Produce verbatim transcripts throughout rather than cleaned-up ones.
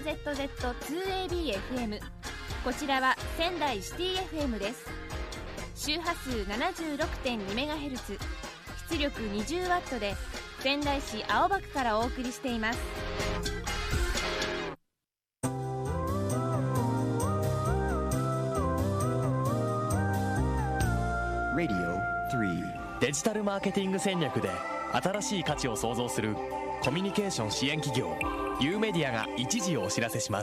ーゼットゼットツーエービーエフエム、 こちらは仙台シティ エフエム です。周波数 ななじゅうろくてんにメガヘルツ、 出力 にじゅうワット で仙台市青葉区からお送りしています。 デジタルマーケティング戦略で新しい価値を創造するコミュニケーション支援企業 ユー メディアが一時をお知らせします。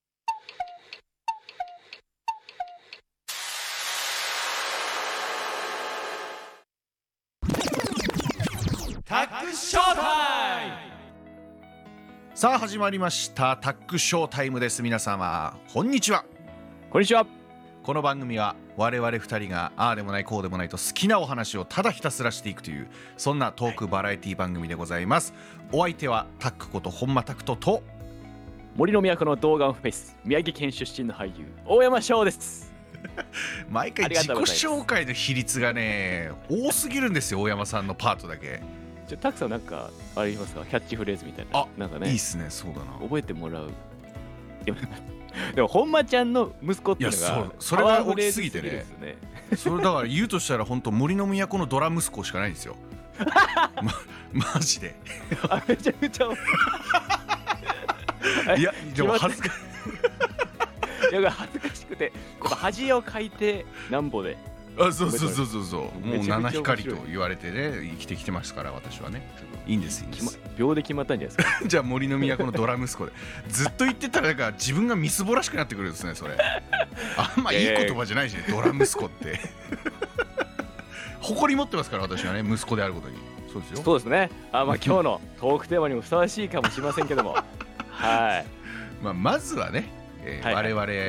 タックショータイム。 さあ始まりましたタックショータイムです。皆様こんにちは。 こんにちは。 この番組は我々ふたりがああでもないこうでもないと好きなお話をただひたすらしていくという、そんなトークバラエティ番組でございます。お相手はタックこと本間タクトと森の都の童顔フェイス、宮城県出身の俳優大山翔です。 毎回自己紹介の比率がね多すぎるんですよ。大山さんのパートだけ。 じゃタクさんなんかありますか、キャッチフレーズみたいな。 あ、 なんかね、 いいっすね。そうだな、 覚えてもらう。でもでも本間ちゃんの息子っていうのが、 いや そ, それが大きすぎて ね, ねそれだから言うとしたら本当森の都のドラ息子しかないんですよ。ま、マジであ、めちゃくちゃいやでも恥ずかいや恥ずかしくて恥をかいてなんぼで、 あ、そうそうそうそうそう、もう七光と言われてね生きてきてますから私はね。いいんですいいんです、 秒で決まったんじゃないですか。 じゃあ森の都のドラ息子でずっと言ってたらなんか自分がみすぼらしくなってくるんですね。それあんまいい言葉じゃないしね、ドラ息子って誇り持ってますから私はね、息子であることに。そうですよ。 そうですね。あ、まあ今日のトークテーマにもふさわしいかもしれませんけどもはい、 まあ、まずはね、えーはいはい、我々